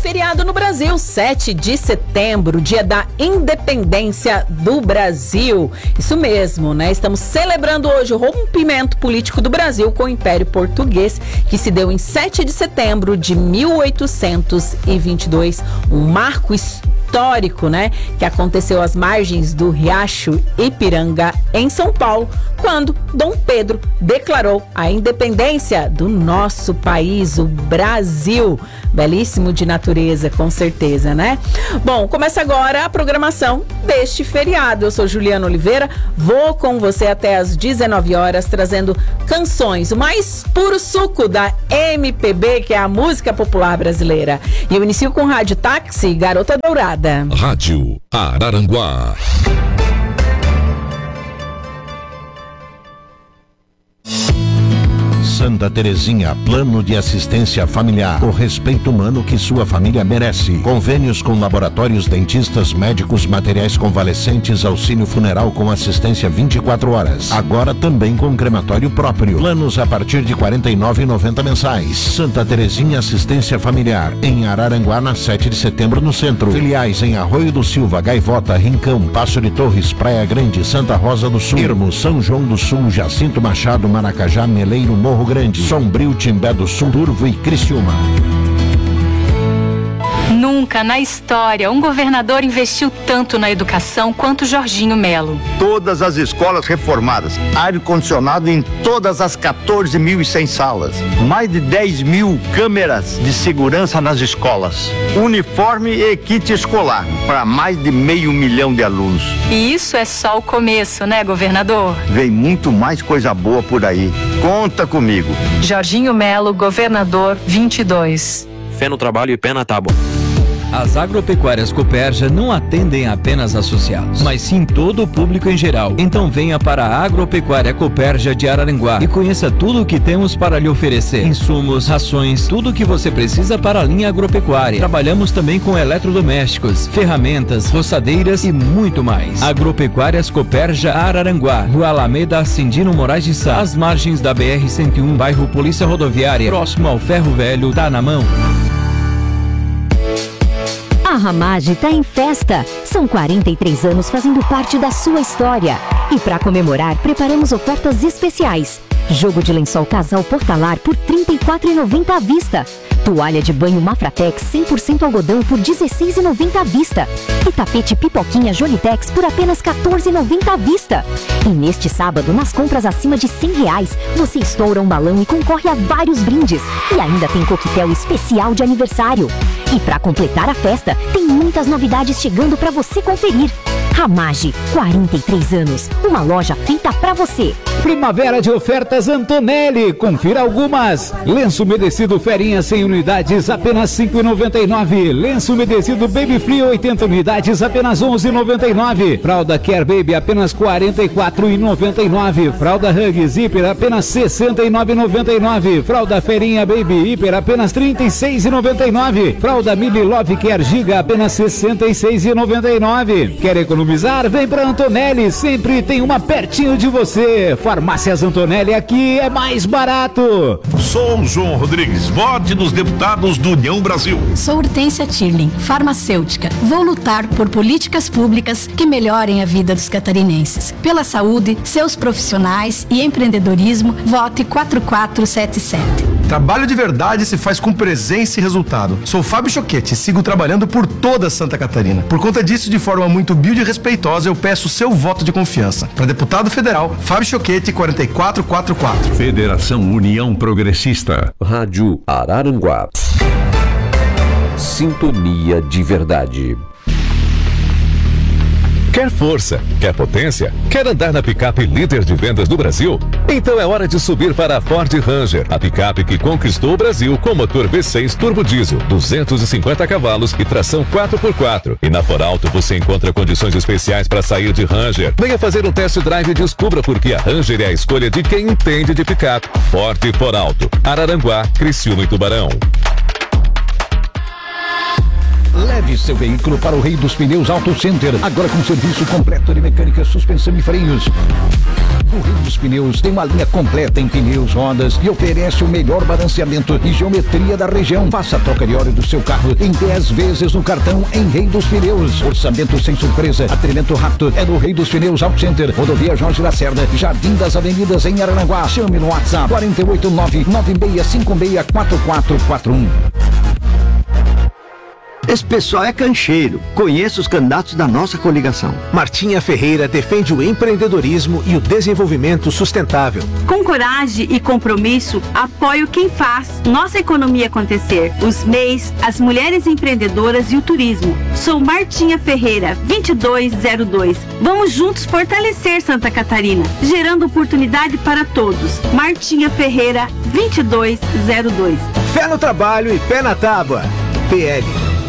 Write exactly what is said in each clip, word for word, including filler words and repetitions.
feriado no Brasil, sete de setembro, dia da independência do Brasil. Isso mesmo, né? Estamos celebrando hoje o rompimento político do Brasil com o Império Português, que se deu em sete de setembro de mil oitocentos e vinte e dois, um marco histórico, né? Que aconteceu às margens do Riacho Ipiranga, em São Paulo, quando Dom Pedro declarou a independência do nosso país, o Brasil. Belíssimo de natureza, com certeza, né? Bom, começa agora a programação deste feriado. Eu sou Juliana Oliveira, vou com você até às dezenove horas, trazendo canções, o mais puro suco da M P B, que é a música popular brasileira. E eu inicio com Rádio Táxi, Garota Dourada. Rádio Araranguá. Santa Terezinha, plano de assistência familiar, o respeito humano que sua família merece. Convênios com laboratórios, dentistas, médicos, materiais convalescentes, auxílio funeral com assistência vinte e quatro horas. Agora também com crematório próprio. Planos a partir de quarenta e nove reais e noventa centavos mensais. Santa Terezinha Assistência Familiar, em Araranguá, na sete de setembro, no centro. Filiais em Arroio do Silva, Gaivota, Rincão, Passo de Torres, Praia Grande, Santa Rosa do Sul, Ermo, São João do Sul, Jacinto Machado, Maracajá, Meleiro, Morro Grande, Sombrio, Timbé do Sul, Turvo e Criciúma. Nunca na história um governador investiu tanto na educação quanto Jorginho Melo. Todas as escolas reformadas, ar-condicionado em todas as quatorze mil e cem salas, mais de dez mil câmeras de segurança nas escolas, uniforme e kit escolar para mais de meio milhão de alunos. E isso é só o começo, né, governador? Vem muito mais coisa boa por aí. Conta comigo. Jorginho Melo, governador vinte e dois. Fé no trabalho e pé na tábua. As agropecuárias Copérgia não atendem apenas associados, mas sim todo o público em geral. Então venha para a Agropecuária Copérgia de Araranguá e conheça tudo o que temos para lhe oferecer. Insumos, rações, tudo o que você precisa para a linha agropecuária. Trabalhamos também com eletrodomésticos, ferramentas, roçadeiras e muito mais. Agropecuárias Copérgia Araranguá, Rua Alameda Cindino Moraes de Sá, às margens da B R cento e um, bairro Polícia Rodoviária, próximo ao Ferro Velho, tá na mão. A Ramage está em festa. São quarenta e três anos fazendo parte da sua história. E para comemorar, preparamos ofertas especiais. Jogo de lençol casal Portalar por trinta e quatro reais e noventa centavos à vista. Toalha de banho Mafratex cem por cento algodão por dezesseis reais e noventa centavos à vista. E tapete Pipoquinha Jolitex por apenas quatorze reais e noventa centavos à vista. E neste sábado, nas compras acima de cem reais, você estoura um balão e concorre a vários brindes. E ainda tem coquetel especial de aniversário. E para completar a festa, tem muitas novidades chegando para você conferir. Ramage, quarenta e três anos, uma loja feita para você. Primavera de ofertas Antonelli, confira algumas. Lenço umedecido Ferinha cem unidades, apenas cinco reais e noventa e nove centavos. Lenço umedecido Baby Free oitenta unidades, apenas onze reais e noventa e nove centavos. Fralda Care Baby, apenas quarenta e quatro reais e noventa e nove centavos. Fralda Hug Zipper, apenas sessenta e nove reais e noventa e nove centavos. Fralda Ferinha Baby Hiper, apenas trinta e seis reais e noventa e nove centavos. Fralda Mili Love Care Giga, apenas sessenta e seis reais e noventa e nove centavos. Quer economizar? Vem para Antonelli, sempre tem uma pertinho de você. Farmácias Antonelli, aqui é mais barato. Sou João Rodrigues, vote nos deputados do União Brasil. Sou Hortência Tirling, farmacêutica. Vou lutar por políticas públicas que melhorem a vida dos catarinenses. Pela saúde, seus profissionais e empreendedorismo, vote quatro quatro sete sete. Trabalho de verdade se faz com presença e resultado. Sou Fábio Choquete e sigo trabalhando por toda Santa Catarina. Por conta disso, de forma muito humilde e respeitosa, eu peço seu voto de confiança. Para deputado federal, Fábio Choquete, quarenta e quatro quarenta e quatro. Federação União Progressista. Rádio Araranguá. Sintonia de verdade. Quer força? Quer potência? Quer andar na picape líder de vendas do Brasil? Então é hora de subir para a Ford Ranger, a picape que conquistou o Brasil com motor V seis turbo diesel, duzentos e cinquenta cavalos e tração quatro por quatro. E na Foralto você encontra condições especiais para sair de Ranger. Venha fazer um test drive e descubra por que a Ranger é a escolha de quem entende de picape. Ford Foralto, Araranguá, Criciúma e Tubarão. Leve seu veículo para o Rei dos Pneus Auto Center, agora com serviço completo de mecânica, suspensão e freios. O Rei dos Pneus tem uma linha completa em pneus, rodas e oferece o melhor balanceamento e geometria da região. Faça a troca de óleo do seu carro em dez vezes no cartão em Rei dos Pneus. Orçamento sem surpresa, atendimento rápido é no Rei dos Pneus Auto Center, Rodovia Jorge Lacerda, Jardim das Avenidas em Araranguá. Chame no WhatsApp quatro oito nove, nove seis cinco seis, quatro quatro quatro um. Esse pessoal é cancheiro. Conheça os candidatos da nossa coligação. Martinha Ferreira defende o empreendedorismo e o desenvolvimento sustentável. Com coragem e compromisso, apoio quem faz nossa economia acontecer. Os M E Is, as mulheres empreendedoras e o turismo. Sou Martinha Ferreira, vinte e dois zero dois. Vamos juntos fortalecer Santa Catarina, gerando oportunidade para todos. Martinha Ferreira, vinte e dois zero dois. Fé no trabalho e pé na tábua. P L.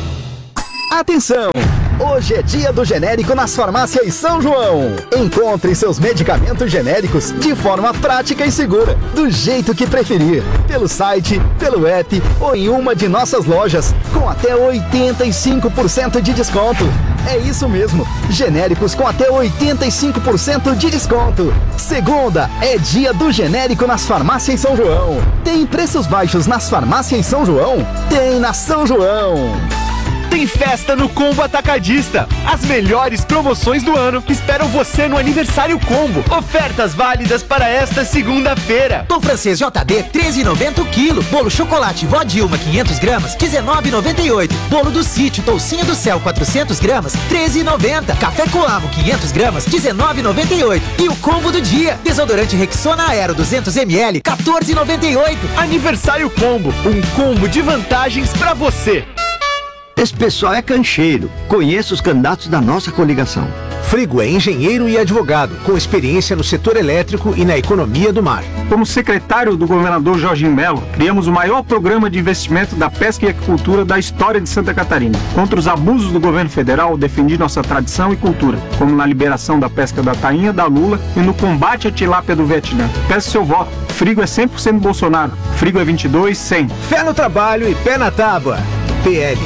Atenção! Hoje é dia do genérico nas farmácias São João. Encontre seus medicamentos genéricos de forma prática e segura, do jeito que preferir, pelo site, pelo app ou em uma de nossas lojas, com até oitenta e cinco por cento de desconto. É isso mesmo, genéricos com até oitenta e cinco por cento de desconto. Segunda é dia do genérico nas farmácias São João. Tem preços baixos nas farmácias São João? Tem na São João. Tem festa no Combo Atacadista. As melhores promoções do ano esperam você no Aniversário Combo. Ofertas válidas para esta segunda-feira. Pão francês J D, treze reais e noventa centavos o quilo. Bolo chocolate Vó Dilma, quinhentos gramas, dezenove reais e noventa e oito centavos. Bolo do Sítio Toucinho do Céu, quatrocentas gramas, treze reais e noventa centavos. Café Coamo, quinhentas gramas, dezenove reais e noventa e oito centavos. E o combo do dia, desodorante Rexona Aero duzentos mililitros, quatorze reais e noventa e oito centavos. Aniversário Combo, um combo de vantagens para você. Esse pessoal é cancheiro. Conheça os candidatos da nossa coligação. Frigo é engenheiro e advogado, com experiência no setor elétrico e na economia do mar. Como secretário do governador Jorginho Melo, criamos o maior programa de investimento da pesca e agricultura da história de Santa Catarina. Contra os abusos do governo federal, defendi nossa tradição e cultura, como na liberação da pesca da tainha, da lula e no combate à tilápia do Vietnã. Peço seu voto. Frigo é cem por cento Bolsonaro. Frigo é vinte e dois, cem. Fé no trabalho e pé na tábua. P L.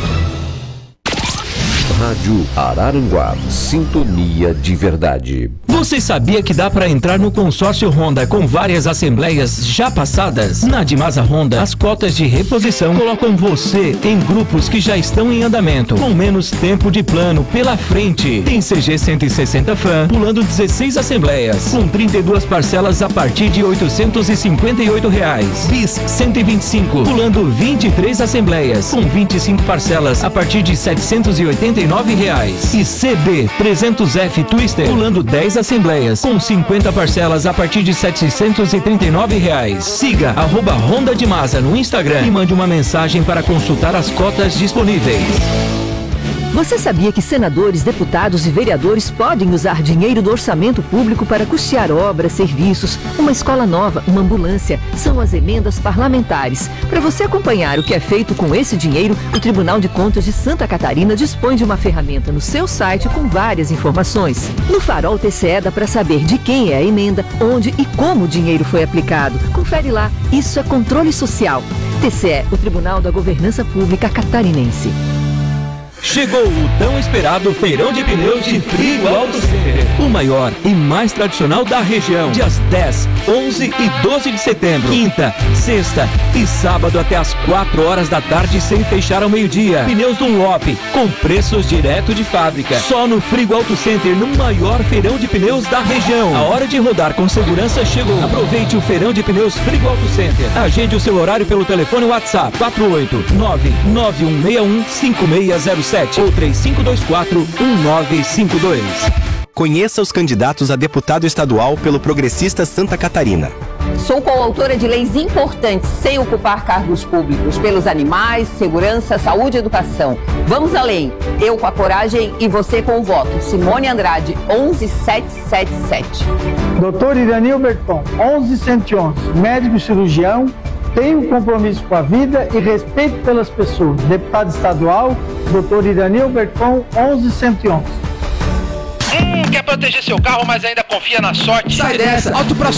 Rádio Araranguá, sintonia de verdade. Você sabia que dá para entrar no consórcio Honda com várias assembleias já passadas? Na Dimasa Honda, as cotas de reposição colocam você em grupos que já estão em andamento, com menos tempo de plano pela frente. Tem C G cento e sessenta Fan, pulando dezesseis assembleias, com trinta e duas parcelas a partir de oitocentos e cinquenta e oito reais. Bis cento e vinte e cinco, pulando vinte e três assembleias, com vinte e cinco parcelas a partir de setecentos e oitenta e nove reais. E C B trezentos F Twister, pulando dez assembleias, com cinquenta parcelas a partir de setecentos e trinta e nove reais. Siga arroba Honda Dimasa no Instagram e mande uma mensagem para consultar as cotas disponíveis. Você sabia que senadores, deputados e vereadores podem usar dinheiro do orçamento público para custear obras, serviços, uma escola nova, uma ambulância? São as emendas parlamentares. Para você acompanhar o que é feito com esse dinheiro, o Tribunal de Contas de Santa Catarina dispõe de uma ferramenta no seu site com várias informações. No Farol T C E dá para saber de quem é a emenda, onde e como o dinheiro foi aplicado. Confere lá, isso é controle social. T C E, o Tribunal da Governança Pública Catarinense. Chegou o tão esperado Feirão de Pneus de Frigo Auto Center, o maior e mais tradicional da região. Dias dez, onze e doze de setembro, quinta, sexta e sábado até as quatro horas da tarde sem fechar ao meio-dia. Pneus Dunlop com preços direto de fábrica. Só no Frigo Auto Center, no maior feirão de pneus da região. A hora de rodar com segurança chegou. Aproveite o Feirão de Pneus Frigo Auto Center. Agende o seu horário pelo telefone WhatsApp quatro oito nove nove um seis um cinco seis zero sete ou três cinco dois quatro um nove cinco dois. Conheça os candidatos a deputado estadual pelo Progressista Santa Catarina. Sou coautora de leis importantes sem ocupar cargos públicos, pelos animais, segurança, saúde e educação. Vamos além. Eu com a coragem e você com o voto. Simone Andrade, onze mil setecentos e setenta e sete. Doutor Iranil Berton, onze mil cento e onze. Médico e cirurgião. Tenho compromisso com a vida e respeito pelas pessoas. Deputado estadual, doutor Iranil Berton, onze mil cento e onze. Hum, quer proteger seu carro, mas ainda confia na sorte? Sai dessa! Auto Pro